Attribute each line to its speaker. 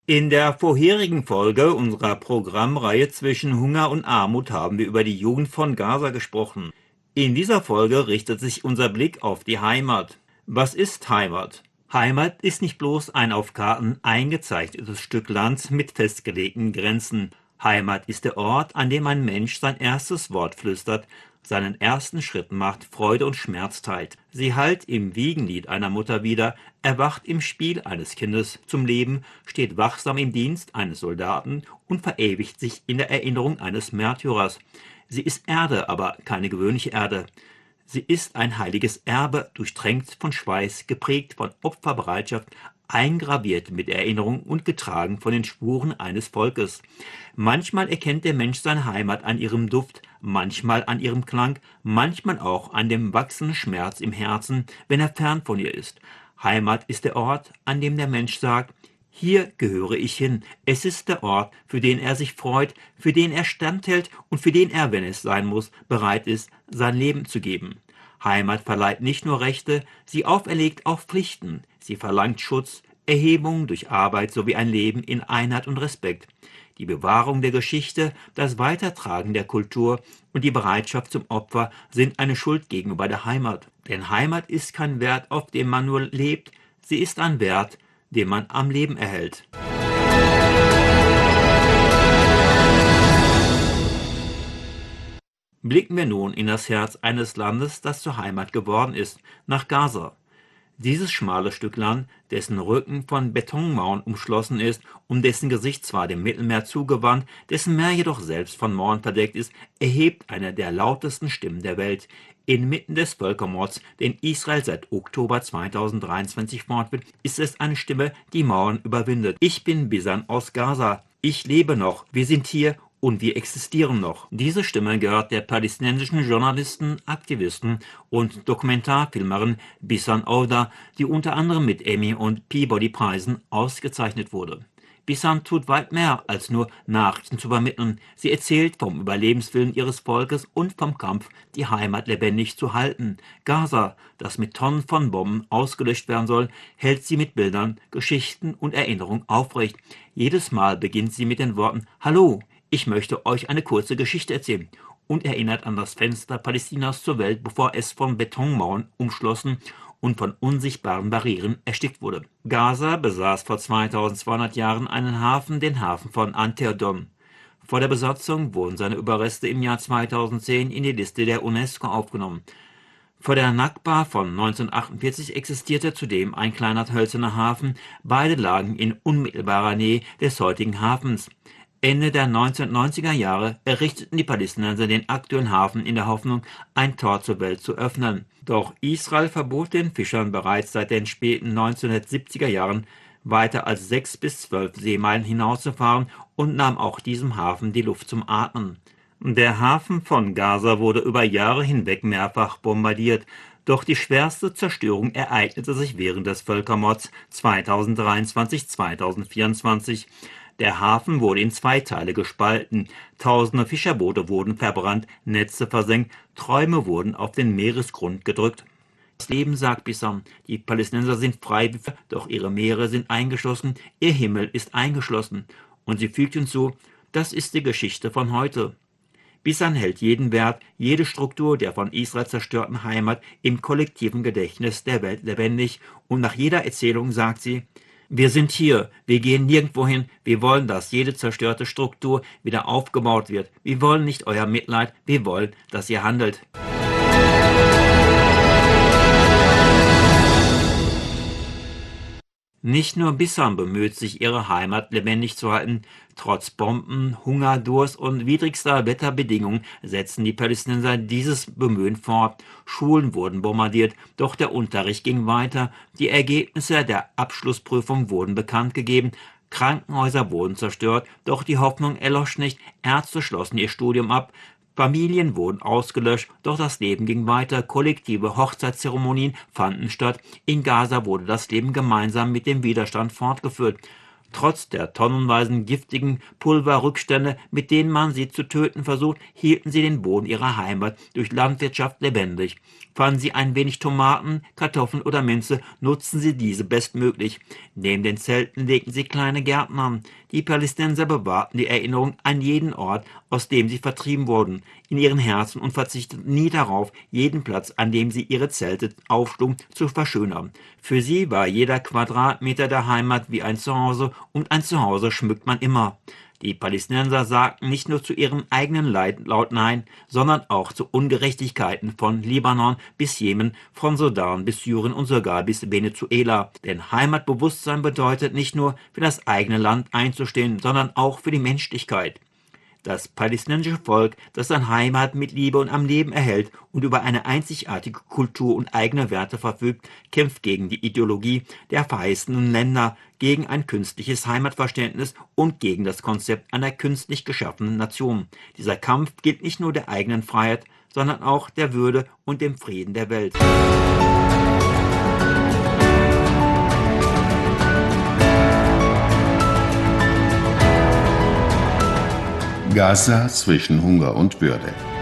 Speaker 1: In der vorherigen Folge unserer Programmreihe zwischen Hunger und Armut haben wir über die Jugend von Gaza gesprochen. In dieser Folge richtet sich unser Blick auf die Heimat. Was ist Heimat? Heimat ist nicht bloß ein auf Karten eingezeichnetes Stück Land mit festgelegten Grenzen. Heimat ist der Ort, an dem ein Mensch sein erstes Wort flüstert, seinen ersten Schritt macht, Freude und Schmerz teilt. Sie hallt im Wiegenlied einer Mutter wieder, erwacht im Spiel eines Kindes zum Leben, steht wachsam im Dienst eines Soldaten und verewigt sich in der Erinnerung eines Märtyrers. Sie ist Erde, aber keine gewöhnliche Erde. Sie ist ein heiliges Erbe, durchtränkt von Schweiß, geprägt von Opferbereitschaft, eingraviert mit Erinnerung und getragen von den Spuren eines Volkes. Manchmal erkennt der Mensch seine Heimat an ihrem Duft, manchmal an ihrem Klang, manchmal auch an dem wachsenden Schmerz im Herzen, wenn er fern von ihr ist. Heimat ist der Ort, an dem der Mensch sagt: Hier gehöre ich hin. Es ist der Ort, für den er sich freut, für den er standhält und für den er, wenn es sein muss, bereit ist, sein Leben zu geben. Heimat verleiht nicht nur Rechte, sie auferlegt auch Pflichten. Sie verlangt Schutz, Erhebung durch Arbeit sowie ein Leben in Einheit und Respekt. Die Bewahrung der Geschichte, das Weitertragen der Kultur und die Bereitschaft zum Opfer sind eine Schuld gegenüber der Heimat. Denn Heimat ist kein Wert, auf dem man nur lebt, sie ist ein Wert, den man am Leben erhält. Blicken wir nun in das Herz eines Landes, das zur Heimat geworden ist, nach Gaza. Dieses schmale Stück Land, dessen Rücken von Betonmauern umschlossen ist und dessen Gesicht zwar dem Mittelmeer zugewandt, dessen Meer jedoch selbst von Mauern verdeckt ist, erhebt eine der lautesten Stimmen der Welt. Inmitten des Völkermords, den Israel seit Oktober 2023 fortführt, ist es eine Stimme, die Mauern überwindet. Ich bin Bisan aus Gaza. Ich lebe noch. Wir sind hier. Und wir existieren noch. Diese Stimme gehört der palästinensischen Journalistin, Aktivistin und Dokumentarfilmerin Bisan Ouda, die unter anderem mit Emmy- und Peabody-Preisen ausgezeichnet wurde. Bisan tut weit mehr, als nur Nachrichten zu übermitteln. Sie erzählt vom Überlebenswillen ihres Volkes und vom Kampf, die Heimat lebendig zu halten. Gaza, das mit Tonnen von Bomben ausgelöscht werden soll, hält sie mit Bildern, Geschichten und Erinnerungen aufrecht. Jedes Mal beginnt sie mit den Worten: Hallo, ich möchte euch eine kurze Geschichte erzählen, und erinnert an das Fenster Palästinas zur Welt, bevor es von Betonmauern umschlossen und von unsichtbaren Barrieren erstickt wurde. Gaza besaß vor 2200 Jahren einen Hafen, den Hafen von Anterdon. Vor der Besatzung wurden seine Überreste im Jahr 2010 in die Liste der UNESCO aufgenommen. Vor der Nakba von 1948 existierte zudem ein kleiner hölzerner Hafen. Beide lagen in unmittelbarer Nähe des heutigen Hafens. Ende der 1990er Jahre errichteten die Palästinenser den aktuellen Hafen in der Hoffnung, ein Tor zur Welt zu öffnen. Doch Israel verbot den Fischern bereits seit den späten 1970er Jahren, weiter als 6 bis 12 Seemeilen hinauszufahren, und nahm auch diesem Hafen die Luft zum Atmen. Der Hafen von Gaza wurde über Jahre hinweg mehrfach bombardiert, doch die schwerste Zerstörung ereignete sich während des Völkermords 2023-2024. Der Hafen wurde in 2 Teile gespalten, tausende Fischerboote wurden verbrannt, Netze versenkt, Träume wurden auf den Meeresgrund gedrückt. Das Leben, sagt Bissam, die Palästinenser sind frei, doch ihre Meere sind eingeschlossen, ihr Himmel ist eingeschlossen. Und sie fügt hinzu: Das ist die Geschichte von heute. Bissam hält jeden Wert, jede Struktur der von Israel zerstörten Heimat im kollektiven Gedächtnis der Welt lebendig, und nach jeder Erzählung sagt sie: Wir sind hier, wir gehen nirgendwo hin, wir wollen, dass jede zerstörte Struktur wieder aufgebaut wird. Wir wollen nicht euer Mitleid, wir wollen, dass ihr handelt. Nicht nur Bissam bemüht sich, ihre Heimat lebendig zu halten. Trotz Bomben, Hunger, Durst und widrigster Wetterbedingungen setzen die Palästinenser dieses Bemühen fort. Schulen wurden bombardiert, doch der Unterricht ging weiter. Die Ergebnisse der Abschlussprüfung wurden bekannt gegeben. Krankenhäuser wurden zerstört, doch die Hoffnung erlosch nicht. Ärzte schlossen ihr Studium ab. Familien wurden ausgelöscht, doch das Leben ging weiter. Kollektive Hochzeitszeremonien fanden statt. In Gaza wurde das Leben gemeinsam mit dem Widerstand fortgeführt. Trotz der tonnenweisen giftigen Pulverrückstände, mit denen man sie zu töten versucht, hielten sie den Boden ihrer Heimat durch Landwirtschaft lebendig. Fanden sie ein wenig Tomaten, Kartoffeln oder Minze, nutzten sie diese bestmöglich. Neben den Zelten legten sie kleine Gärten an. Die Palästinenser bewahrten die Erinnerung an jeden Ort, aus dem sie vertrieben wurden, in ihren Herzen und verzichteten nie darauf, jeden Platz, an dem sie ihre Zelte aufschlugen, zu verschönern. Für sie war jeder Quadratmeter der Heimat wie ein Zuhause, und ein Zuhause schmückt man immer. Die Palästinenser sagten nicht nur zu ihrem eigenen Leid laut Nein, sondern auch zu Ungerechtigkeiten von Libanon bis Jemen, von Sudan bis Syrien und sogar bis Venezuela. Denn Heimatbewusstsein bedeutet nicht nur für das eigene Land einzustehen, sondern auch für die Menschlichkeit. Das palästinensische Volk, das seine Heimat mit Liebe und am Leben erhält und über eine einzigartige Kultur und eigene Werte verfügt, kämpft gegen die Ideologie der verheißenen Länder, gegen ein künstliches Heimatverständnis und gegen das Konzept einer künstlich geschaffenen Nation. Dieser Kampf gilt nicht nur der eigenen Freiheit, sondern auch der Würde und dem Frieden der Welt.
Speaker 2: Gaza zwischen Hunger und Würde.